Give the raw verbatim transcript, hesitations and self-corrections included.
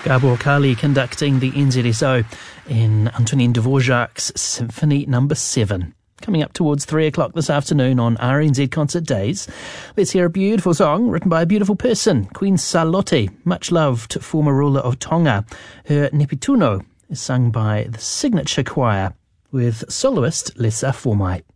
Gabor Kali conducting the N Z S O in Antonin Dvorak's Symphony Number seven. Coming up towards three o'clock this afternoon on R N Z Concert Days, let's hear a beautiful song written by a beautiful person, Queen Salote, much loved former ruler of Tonga. Her Nepituno is sung by the Signature Choir with soloist Lesa Formai.